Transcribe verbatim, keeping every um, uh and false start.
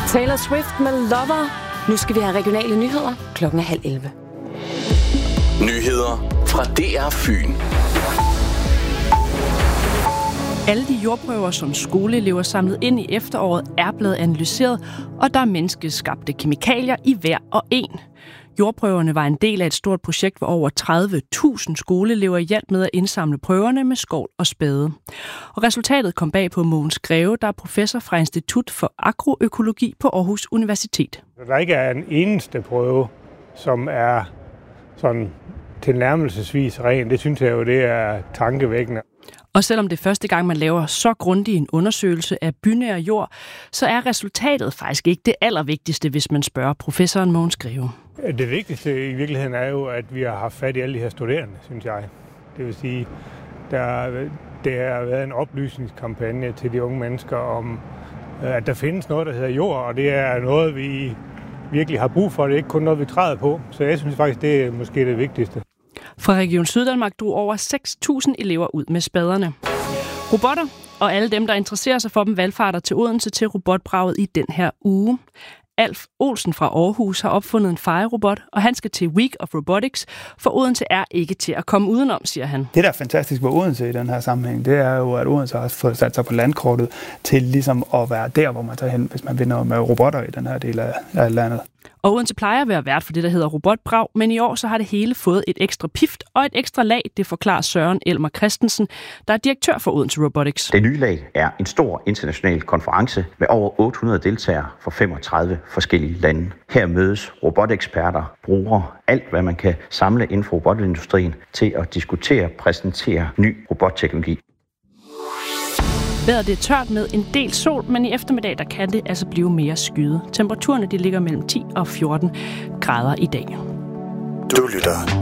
Taylor Swift med Lover. Nu skal vi have regionale nyheder. Klokken er halv elleve. Nyheder fra D R Fyn. Alle de jordprøver, som skoleelever samlet ind i efteråret, er blevet analyseret, og der er menneskeskabte kemikalier i hver og en. Jordprøverne var en del af et stort projekt, hvor over tredive tusind skoleelever hjalp med at indsamle prøverne med skovl og spade. Og resultatet kom bag på Mogens Greve, der er professor fra Institut for Agroøkologi på Aarhus Universitet. Der ikke er en eneste prøve, som er sådan tilnærmelsesvis ren. Det synes jeg jo, det er tankevækkende. Og selvom det er første gang, man laver så grundig en undersøgelse af bynær jord, så er resultatet faktisk ikke det allervigtigste, hvis man spørger professoren Mogens Greve. Det vigtigste i virkeligheden er jo, at vi har haft fat i alle de her studerende, synes jeg. Det vil sige, der, det har været en oplysningskampagne til de unge mennesker om, at der findes noget, der hedder jord, og det er noget, vi virkelig har brug for. Det er ikke kun noget, vi træder på. Så jeg synes faktisk, det er måske det vigtigste. Fra Region Syddanmark drog over seks tusind elever ud med spaderne. Robotter og alle dem, der interesserer sig for dem, valgfarter til Odense til robotbraget i den her uge. Alf Olsen fra Aarhus har opfundet en fejerobot, og han skal til Week of Robotics, for Odense er ikke til at komme udenom, siger han. Det, der er fantastisk ved Odense i den her sammenhæng, det er jo, at Odense har fået sat sig på landkortet til ligesom at være der, hvor man tager hen, hvis man vinder med robotter i den her del af, af landet. Og Odense plejer at være vært for det, der hedder robotbrag, men i år så har det hele fået et ekstra pift og et ekstra lag, det forklarer Søren Elmer Christensen, der er direktør for Odense Robotics. Det nye lag er en stor international konference med over otte hundrede deltagere fra femogtredive forskellige lande. Her mødes roboteksperter, brugere, alt hvad man kan samle inden for robotindustrien til at diskutere og præsentere ny robotteknologi. Vejret det er tørt med en del sol, men i eftermiddag der kan det altså blive mere skyet. Temperaturerne de ligger mellem ti og fjorten grader i dag. Du lytter